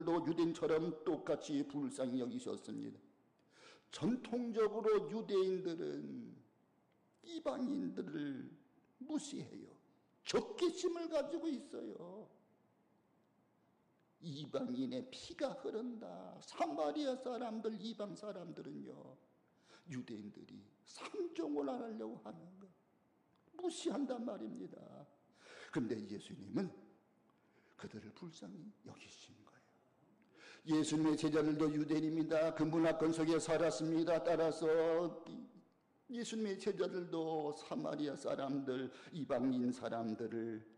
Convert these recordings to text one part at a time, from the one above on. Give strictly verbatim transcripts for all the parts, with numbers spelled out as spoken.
유대인처럼 똑같이 불쌍히 여기셨습니다. 전통적으로 유대인들은 이방인들을 무시해요. 적개심을 가지고 있어요. 이방인의 피가 흐른다. 사마리아 사람들, 이방 사람들은요, 유대인들이 상종을 안 하려고 하는 거 무시한단 말입니다. 그런데 예수님은 그들을 불쌍히 여기신 거예요. 예수님의 제자들도 유대인입니다. 그 문화권 속에 살았습니다. 따라서 예수님의 제자들도 사마리아 사람들, 이방인 사람들을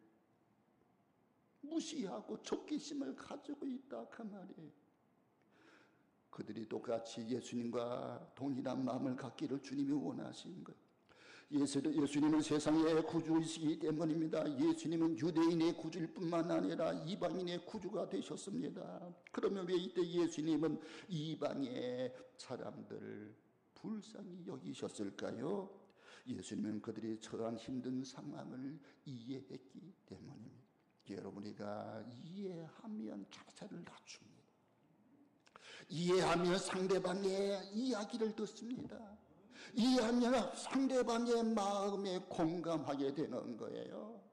무시하고 적개심을 가지고 있다 그 말이에요. 그들이 똑같이 예수님과 동일한 마음을 갖기를 주님이 원하신 거예요. 예수, 예수님은 세상의 구주이시기 때문입니다. 예수님은 유대인의 구주일 뿐만 아니라 이방인의 구주가 되셨습니다. 그러면 왜 이때 예수님은 이방의 사람들을 불쌍히 여기셨을까요? 예수님은 그들이 처한 힘든 상황을 이해했기 때문입니다. 여러분, 우리가 이해하면 자세를 낮춥니다. 이해하면 상대방의 이야기를 듣습니다. 이해하면 상대방의 마음에 공감하게 되는 거예요.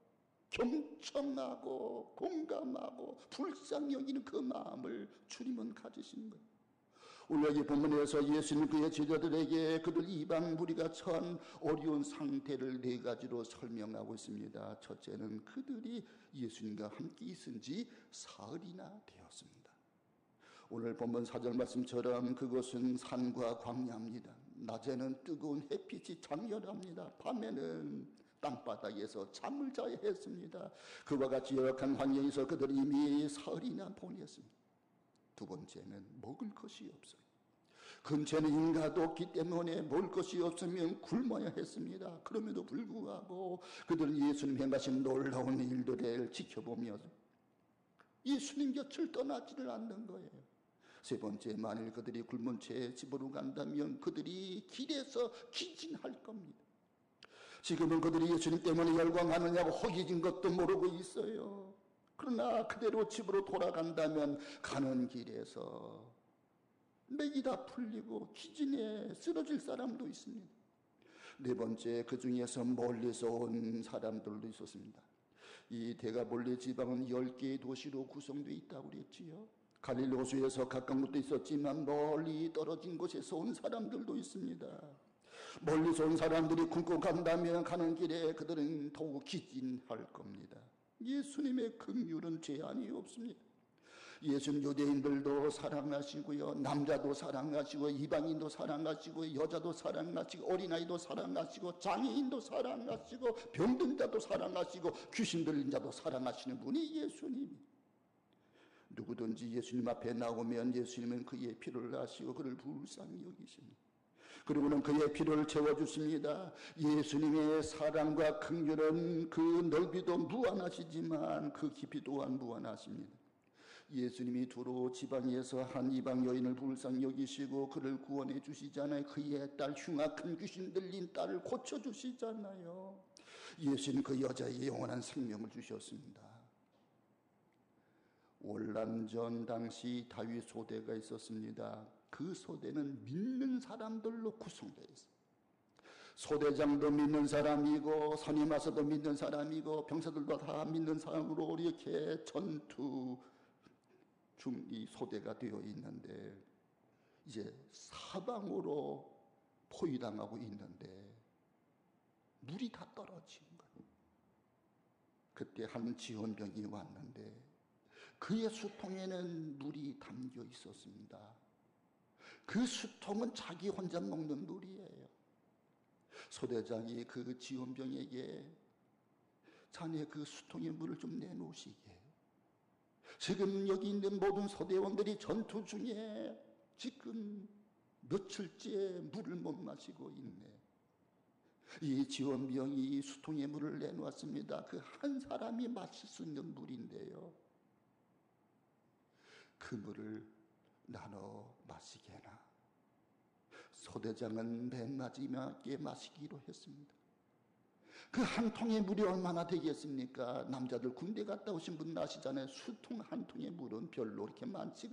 경청하고 공감하고 불쌍히 여기는 그 마음을 주님은 가지신 거예요. 오늘 여기 본문에서 예수님 그의 제자들에게 그들 이방 무리가 처한 어려운 상태를 네 가지로 설명하고 있습니다. 첫째는 그들이 예수님과 함께 있은 지 사흘이나 되었습니다. 오늘 본문 사 절 말씀처럼 그곳은 산과 광야입니다. 낮에는 뜨거운 햇빛이 장렬합니다. 밤에는 땅바닥에서 잠을 자야 했습니다. 그와 같이 열악한 환경에서 그들이 이미 사흘이나 보냈습니다. 두 번째는 먹을 것이 없어요. 근처에는 인가도 없기 때문에 먹을 것이 없으면 굶어야 했습니다. 그럼에도 불구하고 그들은 예수님 행하신 놀라운 일들을 지켜보며 예수님 곁을 떠나지를 않는 거예요. 세 번째, 만일 그들이 굶은 채 집으로 간다면 그들이 길에서 기진할 겁니다. 지금은 그들이 예수님 때문에 열광하느냐고 허기진 것도 모르고 있어요. 그러나 그대로 집으로 돌아간다면 가는 길에서 맥이 다 풀리고 기진에 쓰러질 사람도 있습니다. 네 번째, 그 중에서 멀리서 온 사람들도 있었습니다. 이 데가볼리 지방은 열 개의 도시로 구성되어 있다고 그랬지요. 갈릴리 호수에서 가까운 곳도 있었지만 멀리 떨어진 곳에서 온 사람들도 있습니다. 멀리서 온 사람들이 굶고 간다면 가는 길에 그들은 더욱 기진할 겁니다. 예수님의 긍휼은 제한이 없습니다. 예수님 유대인들도 사랑하시고요, 남자도 사랑하시고, 이방인도 사랑하시고, 여자도 사랑하시고, 어린아이도 사랑하시고, 장애인도 사랑하시고, 병든 자도 사랑하시고, 귀신 들린 자도 사랑하시는 분이 예수님입니다. 누구든지 예수님 앞에 나오면 예수님은 그의 필요를 아시고 그를 불쌍히 여기십니다. 그리고는 그의 필요를 채워주십니다. 예수님의 사랑과 긍휼은 그 넓이도 무한하시지만 그 깊이 또한 무한하십니다. 예수님이 두로 지방에서 한 이방 여인을 불쌍히 여기시고 그를 구원해 주시잖아요. 그의 딸, 흉악한 귀신 들린 딸을 고쳐주시잖아요. 예수님 그 여자의 영원한 생명을 주셨습니다. 오란전 당시 다윗 소대가 있었습니다. 그 소대는 믿는 사람들로 구성되어 있어요. 소대장도 믿는 사람이고 선임하서도 믿는 사람이고 병사들도 다 믿는 사람으로 이렇게 전투 중 이 소대가 되어 있는데 이제 사방으로 포위당하고 있는데 물이 다 떨어진 거예요. 그때 한 지원병이 왔는데 그의 수통에는 물이 담겨 있었습니다. 그 수통은 자기 혼자 먹는 물이에요. 소대장이 그 지원병에게 자네 그 수통에 물을 좀 내놓으시게. 지금 여기 있는 모든 소대원들이 전투 중에 지금 며칠째 물을 못 마시고 있네. 이 지원병이 수통에 물을 내놓았습니다. 그 한 사람이 마실 수 있는 물인데요. 그 물을 나눠 마시게나. 소대장은 맨 마지막에 마시기로 했습니다. 그 한 통의 물이 얼마나 되겠습니까? 남자들 군대 갔다 오신 분 아시잖아요. 수통 한 통의 물은 별로 그렇게 많지가